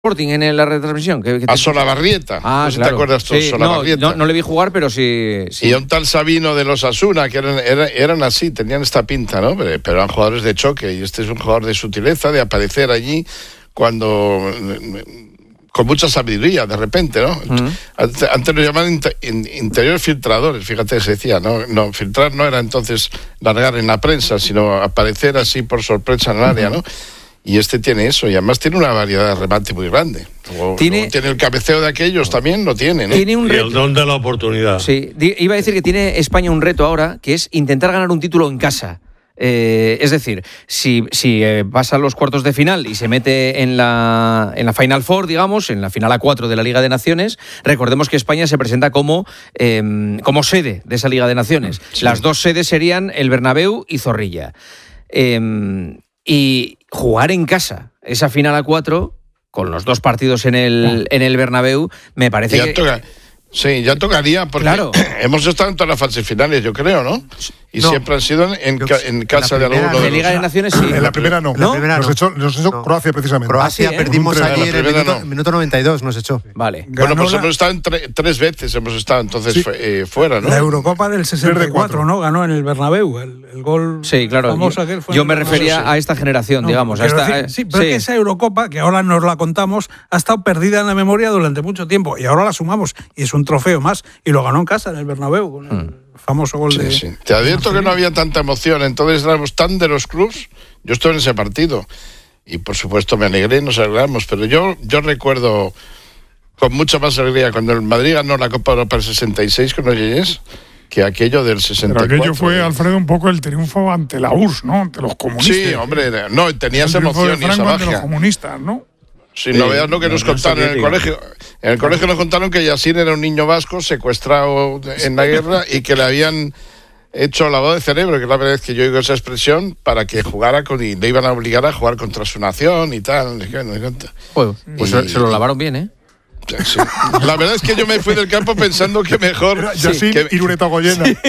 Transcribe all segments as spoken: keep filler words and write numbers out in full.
Sporting en la retransmisión. ¿Qué, qué te... A Solabarrieta. Ah, no sé claro. si te acuerdas tú, sí, Solabarrieta. No, no, no le vi jugar, pero sí, sí. Y un tal Sabino de los Asuna, que eran, eran, eran así, tenían esta pinta, ¿no? Pero, pero eran jugadores de choque, y este es un jugador de sutileza, de aparecer allí cuando... con mucha sabiduría, de repente, ¿no? Uh-huh. Antes, antes lo llamaban inter, in, interiores filtradores, fíjate, se decía, ¿no? No, filtrar no era entonces largar en la prensa, sino aparecer así por sorpresa en el área, ¿no? Y este tiene eso, y además tiene una variedad de remate muy grande. Luego, ¿Tiene, luego tiene el cabeceo de aquellos, también lo tiene, ¿no? Tiene un reto. Y el don de la oportunidad. Sí, iba a decir que tiene España un reto ahora, que es intentar ganar un título en casa. Eh, es decir, si, si eh, pasa a los cuartos de final y se mete en la, en la Final Four, digamos, en la final A cuatro de la Liga de Naciones, recordemos que España se presenta como, eh, como sede de esa Liga de Naciones. Sí. Las dos sedes serían el Bernabéu y Zorrilla. Eh, y jugar en casa esa final A cuatro, con los dos partidos en el, en el Bernabéu, me parece ya que... Toca, sí, ya tocaría, porque claro. hemos estado en todas las fases finales, yo creo, ¿no? Y no. siempre han sido en, ca, en casa en de alguno de los... En Liga de Naciones, sí. En la primera no. ¿No? La primera nos no. echó, nos echó no. Croacia, precisamente. Croacia, ah, sí, ¿eh? perdimos en ayer en el minuto, no. minuto noventa y dos, nos echó. Vale. Bueno, pues la... hemos estado en tre- tres veces, hemos estado entonces sí. eh, fuera, ¿no? La Eurocopa del sesenta y cuatro, ¿no? Ganó en el Bernabéu, el, el gol sí, claro. famoso yo, aquel fue yo me refería sí. a esta generación, no, digamos. A esta, decir, sí, pero sí. es que esa Eurocopa, que ahora nos la contamos, ha estado perdida en la memoria durante mucho tiempo, y ahora la sumamos, y es un trofeo más, y lo ganó en casa, en el Bernabéu, con el... Mm. famoso gol sí, de... Sí. Te advierto que no había tanta emoción, entonces éramos tan de los clubs, yo estuve en ese partido, y por supuesto me alegré, nos alegramos, pero yo, yo recuerdo con mucha más alegría cuando el Madrid ganó la Copa Europa del sesenta y seis con Ollés, que aquello del sesenta y cuatro. Pero aquello fue, Alfredo, un poco el triunfo ante la U R S S, ¿no? Ante los comunistas. Sí, hombre, no, tenía esa emoción y esa magia. Ante los comunistas, ¿no? Si sí, no veas lo que nos contaron en el colegio. En el colegio nos contaron que Yassine era un niño vasco secuestrado en la guerra y que le habían hecho lavado de cerebro, que es la verdad es que yo oigo esa expresión, para que jugara con, y le iban a obligar a jugar contra su nación y tal. No sé, no sé. Pues, pues y, se lo lavaron bien, ¿eh? Sí. La verdad es que yo me fui del campo pensando que mejor sí, que Irureta Goyena. Sí.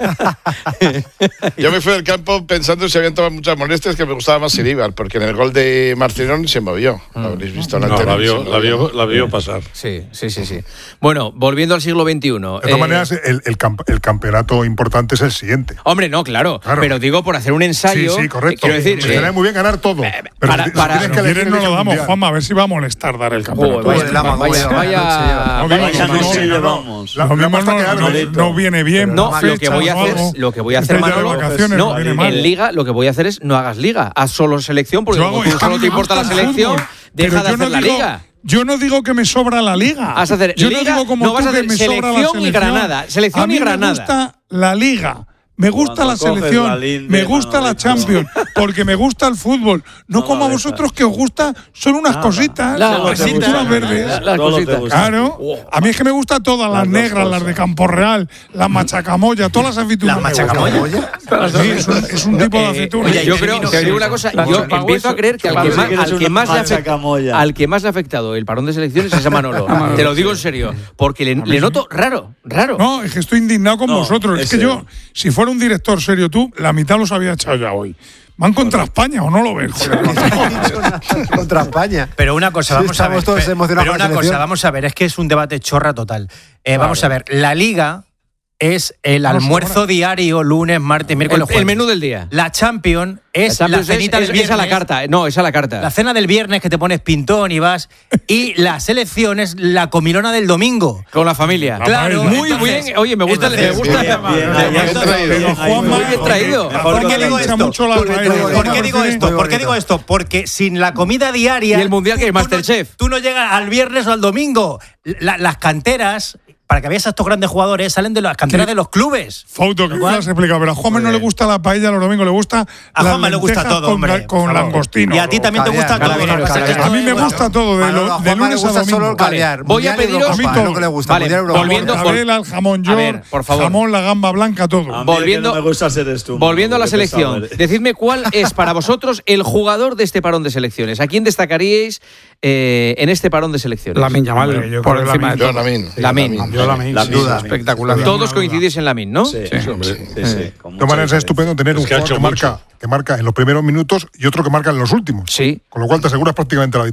Yo me fui del campo pensando si habían tomado muchas molestias, que me gustaba más Iríbar, porque en el gol de Marcinón se movió. Mm. Lo habréis visto en la no, tele. La vio, la, vio, la vio pasar. Sí, sí, sí, sí. Bueno, volviendo al siglo veintiuno. De todas eh... maneras, el, el, camp- el campeonato importante es el siguiente. Hombre, no, claro. claro. Pero digo, por hacer un ensayo. Sí, sí, correcto. Quiero decir, estaría eh, muy bien ganar todo. Eh, pero para, si, para, si si quieres no lo damos, mundial. Juanma, a ver si va a molestar dar el campeonato. Pues vaya, vaya, vaya, vaya, no, vaya, no, no, llevamos. Lo mismo no, no, no viene bien. No, lo que voy a hacer, lo que voy a hacer, Manolo, no, en Liga, lo que voy a hacer es no hagas Liga, haz solo selección, porque como tú solo te importa la selección, deja de hacer la Liga. Yo no digo que me sobra la Liga. Vas a hacer Yo Liga, no digo como no vas tú a hacer que me selección sobra la selección y Granada, selección a mí y Granada. Me gusta la Liga. Me gusta Cuando la selección, la me gusta la Champions, porque me gusta el fútbol. No, no como a vosotros que os gusta, son unas Nada. cositas, las cositas verdes. Las cositas. Claro, a mí es que me gusta todas, las, las negras, las de Campo Real, las machacamoya, todas las aceitunas. ¿Las machacamoya? Sí, es un, es un tipo de aceituna. Eh, yo creo, te digo una cosa, yo empiezo a creer que al que más, al que más, le, afecta, al que más le ha afectado el parón de selecciones es a Manolo. Te lo digo en serio, porque le, le noto raro, raro. No, es que estoy indignado con vosotros. Es que yo, si fuera un director serio tú, la mitad los había echado ya hoy. ¿Van contra España o no lo ves? Contra España. Pero una cosa, vamos sí, a ver. Todos Pero, pero una cosa, vamos a ver, es que es un debate chorra total. Eh, claro. Vamos a ver, la Liga es el vamos almuerzo ahora. diario, lunes, martes, miércoles, el, el menú del día. La Champions es la, la cenita es, del es, viernes. Es a la carta, no, es a la carta. La cena del viernes que te pones pintón y vas. Y la selección es la comilona del domingo. Con la familia. Claro. Muy entonces, bien. Oye, me gusta. Entonces, me gusta. Bien, bien, Juanma, muy bien traído. ¿Por qué digo esto? ¿Por qué digo esto? ¿Por qué digo esto? Porque sin la comida diaria. ¿Y el mundial que es Masterchef? Tú no llegas al viernes o al domingo. La, las canteras. Para que veas a estos grandes jugadores, salen de las canteras de los clubes. Fauto, que no lo has explicado, pero a Juanma no le gusta la paella los domingos, le gusta a Juanma le gusta todo, con, hombre. Con langostino. Y a ti también te gusta todo. A mí me gusta todo, de, lo, de lunes a domingo. Solo el caviar. Voy a pediros a mí todo lo que le gusta. Vale, volviendo el jamón york, jamón, la gamba blanca, todo. Volviendo, no me gusta ser esto, volviendo a la selección, decidme cuál es para vosotros el jugador de este parón de selecciones. ¿A quién destacaríais eh, en este parón de selecciones? Lamin Yamal, yo por encima de todo. Lamin. Yo Lamin, sin duda. Espectacular. Todos coincidís en Lamin, ¿no? Sí, sí, hombre. Sí, sí. De todas maneras es estupendo tener un jugador que marca, que marca en los primeros minutos y otro que marca en los últimos. Sí. Con lo cual te aseguras prácticamente la victoria.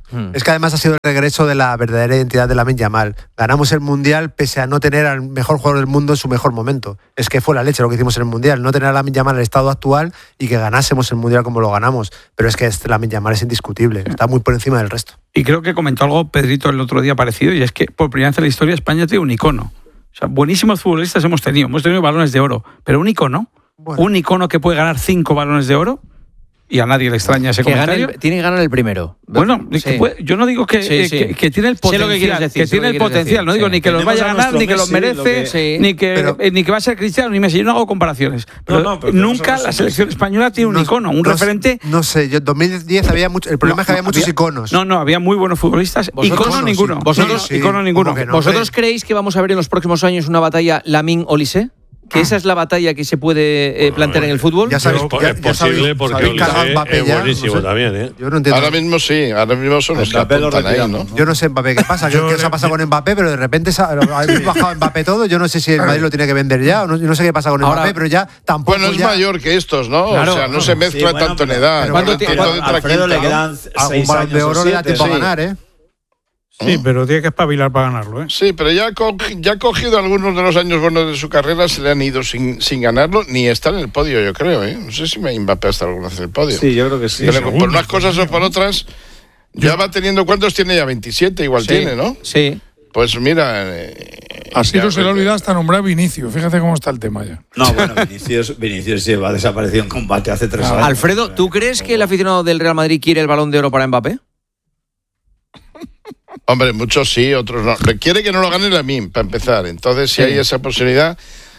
Hmm. Es que además ha sido el regreso de la verdadera identidad de Lamine Yamal. Ganamos el Mundial pese a no tener al mejor jugador del mundo en su mejor momento. Es que fue la leche lo que hicimos en el Mundial, no tener a Lamine Yamal en el estado actual y que ganásemos el Mundial como lo ganamos. Pero es que este Lamine Yamal es indiscutible, está muy por encima del resto. Y creo que comentó algo Pedrito el otro día parecido, y es que por primera vez en la historia España tiene un icono. O sea, buenísimos futbolistas hemos tenido, hemos tenido balones de oro, pero un icono, bueno. un icono que puede ganar cinco balones de oro, y a nadie le extraña ese que comentario. Gane el, tiene que ganar el primero. Bueno, sí. que puede, yo no digo que, sí, sí. que, que tiene el potencial, que, decir, que tiene el potencial, decir, no digo sí. ni que Tenemos los vaya a ganar, ni que los merece, que, sí. ni, que, pero, eh, ni que va a ser Cristiano, ni Messi. Yo no hago comparaciones. Pero, no, no, pero nunca la selección Messi. española tiene un no, icono, un no, referente. No sé, yo en dos mil diez había mucho, el problema no, es que había muchos había, iconos. No, no, había muy buenos futbolistas. Icono bueno, ninguno. Sí. Vosotros, sí, icono ninguno. No, ¿Vosotros creéis que vamos a ver en los próximos años una batalla Lamine-Olise? ¿Que esa es la batalla que se puede eh, plantear en el fútbol? Ya sabes, ya, es posible ya porque Olise es buenísimo no sé. también, ¿eh? Yo no entiendo. Ahora mismo sí, ahora mismo son los que apuntan ahí, ¿no? Yo no sé Mbappé qué pasa, yo, qué se ha pasado con Mbappé, pero de repente ha bajado Mbappé todo, yo no sé si el Madrid lo tiene que vender ya, o no, yo no sé qué pasa con Mbappé, ahora, pero ya tampoco Bueno, es ya... mayor que estos, ¿no? Claro, o sea, no, no se mezcla sí, bueno, tanto en edad. Pero, pero, pero, pero, Alfredo le quedan algún balón de oro le da tiempo a ganar, ¿eh? Sí, pero tiene que espabilar para ganarlo, ¿eh? Sí, pero ya ha, co ya ha cogido algunos de los años buenos de su carrera, se le han ido sin, sin ganarlo, ni está en el podio, yo creo, ¿eh? No sé si me Mbappé hasta alguna vez en el podio. Sí, yo creo que sí. Pero por unas cosas o por otras, ya va teniendo, ¿cuántos tiene ya? veintisiete igual sí, tiene, ¿no? Sí. Pues mira... Eh, Así no se le olvida hasta nombrar a Vinicius, fíjate cómo está el tema ya. No, bueno, Vinicius, Vinicius lleva desaparecido en combate hace tres ah, años. Alfredo, ¿tú crees que el aficionado del Real Madrid quiere el Balón de Oro para Mbappé? Hombre, muchos sí, otros no. Quiere que no lo gane Lamine, para empezar. Entonces, si sí. hay esa posibilidad,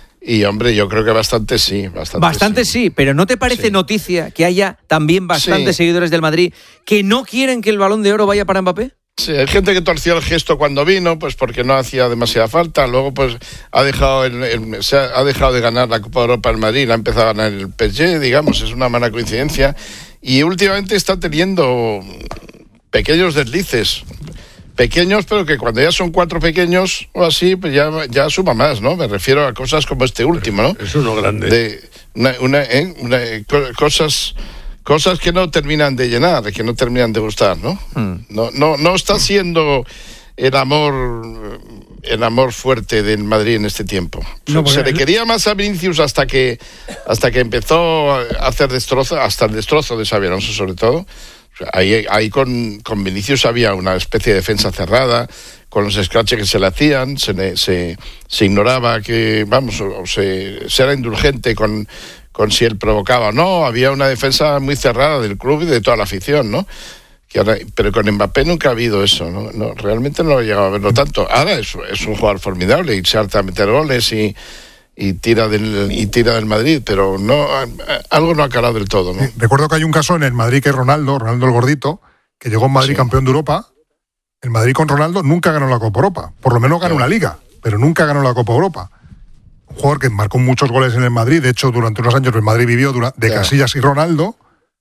y hombre, yo creo que bastante sí. Bastante, bastante sí. sí, pero ¿no te parece sí. noticia que haya también bastantes sí. seguidores del Madrid que no quieren que el Balón de Oro vaya para Mbappé? Sí, hay gente que torció el gesto cuando vino, pues porque no hacía demasiada falta. Luego, pues ha dejado el, el, se ha, ha dejado de ganar la Copa de Europa el Madrid, la ha empezado a ganar el P S G, digamos, es una mala coincidencia. Y últimamente está teniendo pequeños deslices. Pequeños, pero que cuando ya son cuatro pequeños o así, pues ya, ya suma más, ¿no? Me refiero a cosas como este último, ¿no? Es uno grande. De una, una, ¿eh? una, cosas, cosas que no terminan de llenar, que no terminan de gustar, ¿no? Mm. No, no, no está siendo el amor, el amor fuerte del Madrid en este tiempo. No, se le quería más a Vinicius hasta que, hasta que empezó a hacer destrozo, hasta el destrozo de Xabi Alonso, sobre todo. Ahí, ahí con, con Vinicius había una especie de defensa cerrada, con los scratches que se le hacían, se, se, se ignoraba que, vamos, o se, se era indulgente con, con si él provocaba o no, había una defensa muy cerrada del club y de toda la afición, ¿no? Que ahora, pero con Mbappé nunca ha habido eso, ¿no? No, realmente no he llegado a verlo tanto. Ahora es, es un jugador formidable y se harta a meter goles y... y tira del y tira del Madrid, pero no algo no ha calado del todo, ¿no? Sí, recuerdo que hay un caso en el Madrid que es Ronaldo, Ronaldo el gordito, que llegó en Madrid sí. campeón de Europa. El Madrid con Ronaldo nunca ganó la Copa Europa, por lo menos ganó una liga, pero nunca ganó la Copa Europa. Un jugador que marcó muchos goles en el Madrid, de hecho durante unos años el Madrid vivió de yeah. Casillas y Ronaldo,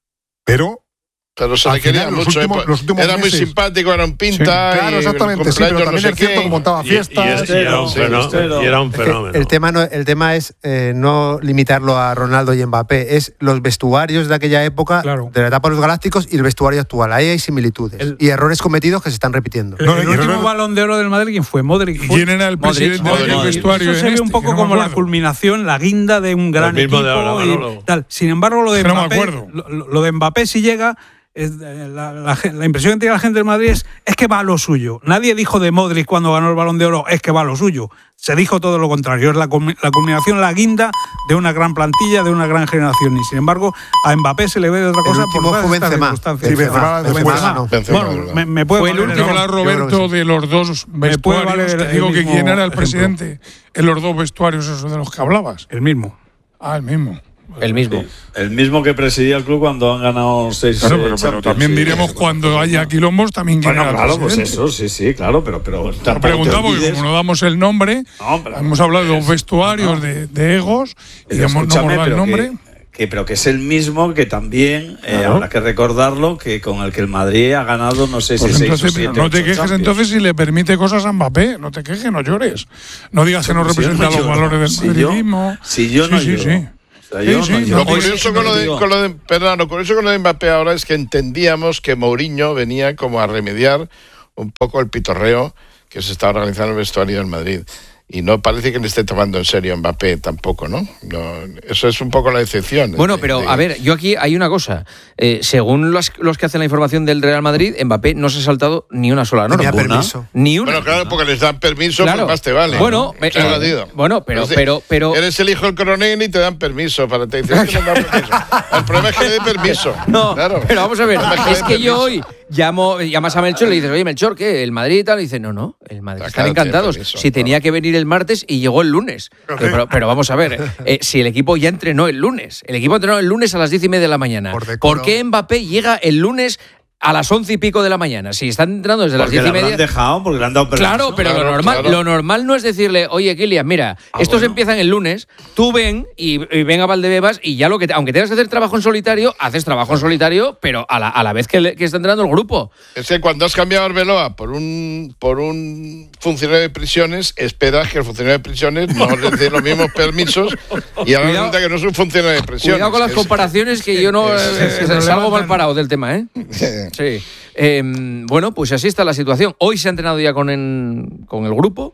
pero Pero se le quería mucho. Últimos, eh, era muy simpático, era un pinta. Sí, claro, exactamente. Sí, pero también no sé es cierto que montaba fiestas. Y, y, y, era, un fenómeno, y era un fenómeno. Es que el, tema no, el tema es eh, no limitarlo a Ronaldo y Mbappé, es los vestuarios de aquella época, claro. de la etapa de los Galácticos y el vestuario actual. Ahí hay similitudes el, y errores cometidos que se están repitiendo. El, el, el último no, Balón de Oro del Madrid, ¿quién fue? Modric. ¿Quién era el presidente Modric, del Modric. vestuario? Eso se ve este, un poco como la culminación, la guinda de un gran equipo ahora, y tal. Sin embargo, lo de no Mbappé, lo, lo de Mbappé si llega... Es, la, la, la impresión que tiene la gente del Madrid es, es que va a lo suyo. Nadie dijo de Modric cuando ganó el Balón de Oro es que va a lo suyo. Se dijo todo lo contrario. Es la, la culminación, la guinda de una gran plantilla, de una gran generación. Y sin embargo, a Mbappé se le ve de otra cosa por todas estas circunstancias. Sí, Benzema, Benzema, no. Bueno, me, me puede fue el último. Habla Roberto sí. de los dos vestuarios. Te digo que quién era el presidente en los dos vestuarios esos de los que hablabas. El mismo. Ah, el mismo. El mismo. Sí, el mismo que presidía el club cuando han ganado seis. Claro, pero, pero también diremos cuando haya quilombos también quién bueno, era claro, el pues eso, sí, sí, claro, pero pero te preguntamos porque como no damos el nombre, no, pero, hemos hablado de los vestuarios no. de, de egos y hemos no hemos dado el nombre. Que, que, pero que es el mismo que también eh, claro. habrá que recordarlo que con el que el Madrid ha ganado no sé si pues seis o siete. No te quejes Champions. Entonces si le permite cosas a Mbappé, no te quejes, no llores. No digas que no representa los valores del si madridismo. Yo, si yo no sí, lloro. sí, sí. Sí, sí, lo curioso con lo de, con lo de, perdón, lo curioso con lo de Mbappé ahora es que entendíamos que Mourinho venía como a remediar un poco el pitorreo que se está organizando en el vestuario del Madrid. Y no parece que le esté tomando en serio a Mbappé tampoco, ¿no? no eso es un poco la excepción. Bueno, de, pero de... a ver, yo aquí hay una cosa. Eh, según los, los que hacen la información del Real Madrid, Mbappé no se ha saltado ni una sola norma. Ni permiso. Ni una. Bueno, claro, porque les dan permiso, claro. pues más te vale. Bueno, ¿no? eh, eh, bueno pero, pero, pero... Eres el hijo del coronel y te dan permiso. Para te dicen que no dan permiso. El problema es que le dé permiso. No, claro. Pero vamos a ver, es que, es que yo hoy llamo, llamas a Melchor y le dices, oye, Melchor, ¿qué? ¿El Madrid y tal? Y dice, no, no, el Madrid. Están claro, encantados. Permiso, si tenía claro. que venir el martes y llegó el lunes. Pero, pero vamos a ver, eh, si el equipo ya entrenó el lunes, el equipo entrenó el lunes a las diez y media de la mañana, ¿por, ¿por qué Mbappé llega el lunes a las once y pico de la mañana? Si están entrando desde porque las diez y media. Porque le han dejado, porque le han dado permiso. Claro, pero claro, lo, normal, claro. lo normal no es decirle, oye, Kylian, mira, ah, estos bueno. empiezan el lunes, tú ven y, y ven a Valdebebas y ya lo que, te, aunque tengas que hacer trabajo en solitario, haces trabajo en solitario, pero a la, a la vez que, le, que está entrenando el grupo. Es que cuando has cambiado a Arbeloa por un, por un funcionario de prisiones, esperas que el funcionario de prisiones no le dé los mismos permisos y ahora resulta que no es un funcionario de prisiones. Cuidado con las comparaciones que yo no es, es, salgo mal parado del tema, ¿eh? Sí. Eh, bueno, pues así está la situación. Hoy se ha entrenado ya con, en, con el grupo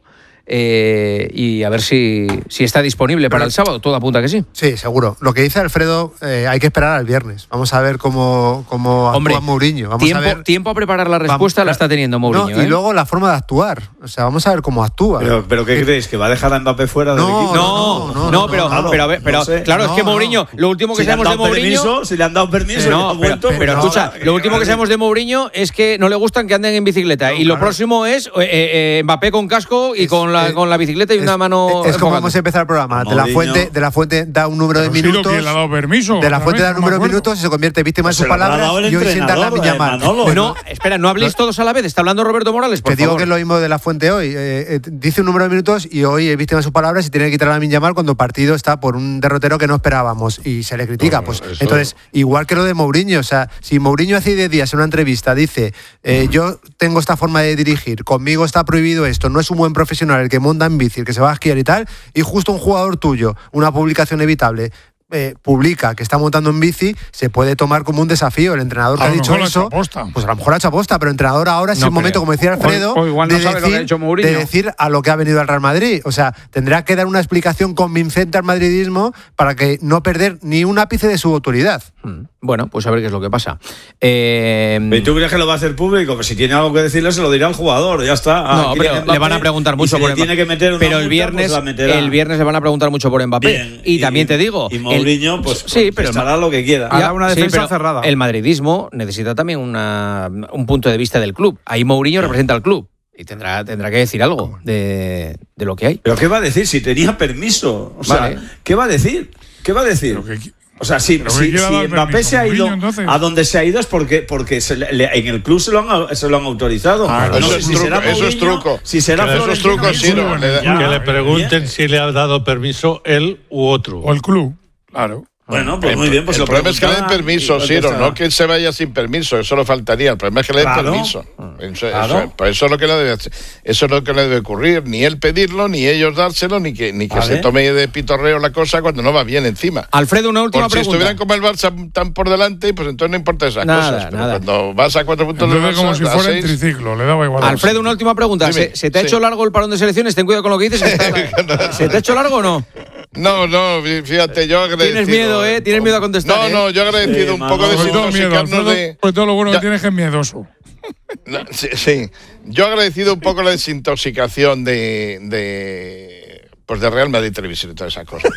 eh, y a ver si, si está disponible para el sábado. Todo apunta que sí. Sí, seguro. Lo que dice Alfredo, eh, hay que esperar al viernes. Vamos a ver cómo, cómo Hombre, actúa Mourinho. Vamos tiempo, a ver. tiempo a preparar la respuesta vamos, la está teniendo Mourinho. No, y ¿eh? luego la forma de actuar. O sea, vamos a ver cómo actúa. ¿Pero, pero qué, ¿qué creéis? ¿Que va a dejar a Mbappé fuera del no, equipo? No, no, no, no pero, claro, pero, pero, no sé. claro, no, es que Mourinho, no. lo último que si sabemos de Mourinho. Permiso, si le han dado permiso, no, no, pero, vuelto, pero, pero no, escucha, lo último que sabemos de Mourinho es que no le gustan que anden en bicicleta. No, y lo claro. próximo es eh, eh, Mbappé con casco y es, con, la, eh, con la bicicleta y es, una mano. Es, es como hemos empezado el programa. De la, fuente, de la Fuente da un número de pero minutos. Sí, le ha dado permiso, de la Fuente da un número de minutos y se convierte víctima pues de sus palabras. Y hoy sin dar la miña mal. No, espera, no habléis todos a la vez. Está hablando Roberto Morales, por Te favor. digo que es lo mismo de la Fuente hoy. Eh, eh, dice un número de minutos y hoy es víctima de sus palabras y tiene que quitar la miña mal cuando el partido está por un derrotero que no esperábamos y se le critica. No, pues eso... Entonces, igual que lo de Mourinho, o sea, si Mourinho hace diez días en una entrevista dice eh, yo tengo esta forma de dirigir, conmigo está prohibido esto, no es un buen profesional el que monta en bici, el que se va a esquiar y tal, y justo un jugador tuyo, una publicación evitable, Eh, publica que está montando en bici, se puede tomar como un desafío. El entrenador que ha dicho eso, pues a lo mejor ha hecho aposta, pero el entrenador ahora es no el creo. momento, como decía Alfredo, o, o igual no de, sabe decir, lo que ha hecho Mourinho. de decir a lo que ha venido al Real Madrid. O sea, tendrá que dar una explicación convincente al madridismo para que no perder ni un ápice de su autoridad. Bueno, pues a ver qué es lo que pasa. Eh... ¿Y tú crees que lo va a hacer público? Pues si tiene algo que decirle, se lo dirá al jugador, ya está. Ah, no, pero le van a preguntar mucho si por Mbappé. Tiene que meter una pero el multa, viernes, pues el viernes le van a preguntar mucho por Mbappé. Bien, y, y también te digo, y Mourinho, el, pues sí, pero hará lo que quiera. Hará una defensa sí, cerrada. El madridismo necesita también una, un punto de vista del club. Ahí Mourinho representa al club. Y tendrá, tendrá que decir algo de, de lo que hay. ¿Pero qué va a decir si tenía permiso? O sea, vale. ¿qué va a decir? ¿Qué va a decir? O sea, si, si, si Mbappé se ha ido Mourinho, a donde se ha ido es porque, porque se le, en el club se lo han, se lo han autorizado. Ah, no eso, sé es si truco, será eso es truco. Si será eso es truco, sí, no, le, que le pregunten bien. Si le ha dado permiso él u otro. O el club, claro. Bueno, pues muy bien. Pues el lo problema es que le den permiso, Ciro, no que se vaya sin permiso, eso lo faltaría. El problema es que le den claro. permiso. Eso, claro. eso, pues eso es lo que le debe hacer. Eso es lo que le debe ocurrir. Ni él pedirlo, ni ellos dárselo, ni que, ni que ¿Vale? se tome de pitorreo la cosa cuando no va bien encima. Alfredo, una última por pregunta. Si estuvieran como el Barça tan por delante, pues entonces no importa esas nada, cosas. Pero nada. cuando vas a cuatro puntos entonces, de Barça, como si fuera seis, en triciclo, le daba igual. Alfredo, una última pregunta. Dime, ¿Se, ¿Se te ha sí. hecho largo el parón de selecciones? Ten cuidado con lo que dices. Está... ¿Se te ha hecho largo o no? No, no, fíjate, yo agradecido. Tienes miedo, ¿eh? Tienes miedo a contestar. No, ¿eh? no, yo agradecido sí, un poco de desintoxicarnos de. Pues todo lo bueno ya. que tienes que es miedoso. No, sí, sí, yo agradecido un poco la desintoxicación de, de pues de Real Madrid Televisión y todas esas cosas.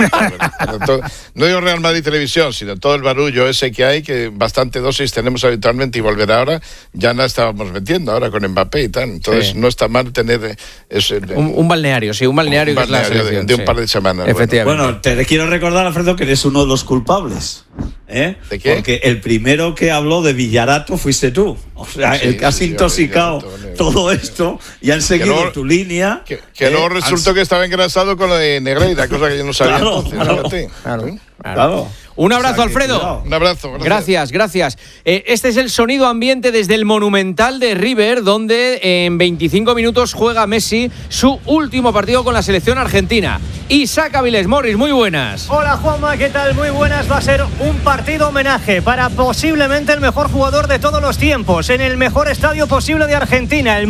No digo Real Madrid Televisión, sino todo el barullo ese que hay, que bastante dosis tenemos habitualmente y volver ahora, ya la estábamos metiendo ahora con Mbappé y tal. Entonces sí. no está mal tener ese, un, un balneario, sí, un balneario, un balneario que es la selección, de, de un sí. par de semanas. Efectivamente. Bueno, te quiero recordar, Alfredo, que eres uno de los culpables. ¿Eh? ¿De qué? Porque el primero que habló de Villarato fuiste tú. O sea, sí, el que has sí, intoxicado Villarato, todo esto y han seguido luego, tu línea. Que, que eh, luego resultó han... que estaba engrasado con lo de Negreira, cosa que yo no sabía. Claro, entonces, claro, fíjate. Claro. ¿Sí? Claro. Un abrazo, O sea, que, Alfredo. cuidado. Un abrazo. Gracias, gracias. Eh, este es el sonido ambiente desde el Monumental de River, donde en veinticinco minutos juega Messi su último partido con la selección argentina. Isaac Avilés, Morris, muy buenas. Hola Juanma, ¿qué tal? Muy buenas. Va a ser un partido homenaje para posiblemente el mejor jugador de todos los tiempos, en el mejor estadio posible de Argentina, el